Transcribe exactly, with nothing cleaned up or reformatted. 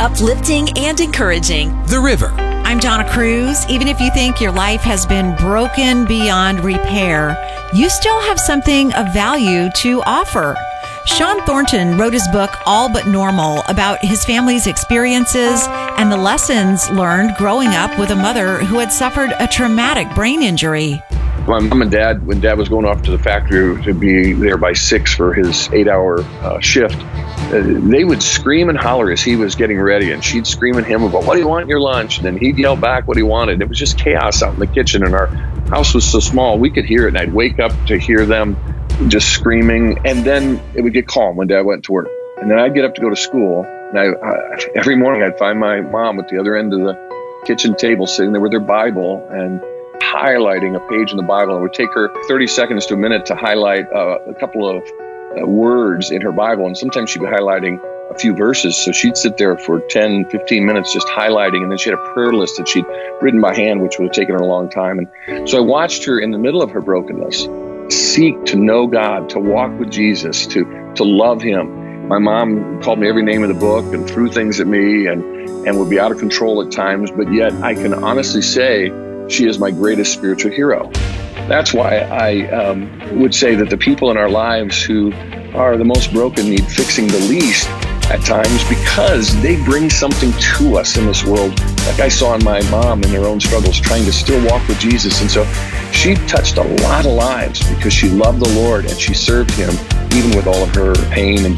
uplifting and encouraging. The River. I'm Donna Cruz. Even if you think your life has been broken beyond repair, you still have something of value to offer. Sean Thornton wrote his book, All But Normal, about his family's experiences and the lessons learned growing up with a mother who had suffered a traumatic brain injury. My mom and dad, when dad was going off to the factory to be there by six for his eight-hour uh, shift, uh, they would scream and holler as he was getting ready, and she'd scream at him about, what do you want in your lunch? And then he'd yell back what he wanted. It was just chaos out in the kitchen, and our house was so small, we could hear it, and I'd wake up to hear them just screaming, and then it would get calm when dad went to work. And then I'd get up to go to school, and I, I, every morning I'd find my mom at the other end of the kitchen table sitting there with her Bible and highlighting a page in the Bible. It would take her thirty seconds to a minute to highlight uh, a couple of uh, words in her Bible, and sometimes she'd be highlighting a few verses, so she'd sit there for ten, fifteen minutes just highlighting, and then she had a prayer list that she'd written by hand, which would have taken her a long time. And so I watched her in the middle of her brokenness seek to know God, to walk with Jesus, to to love Him. My mom called me every name of the book and threw things at me and, and would be out of control at times, but yet I can honestly say she is my greatest spiritual hero. That's why I um, would say that the people in our lives who are the most broken need fixing the least at times, because they bring something to us in this world, like I saw in my mom in her own struggles, trying to still walk with Jesus. And so she touched a lot of lives because she loved the Lord and she served Him even with all of her pain and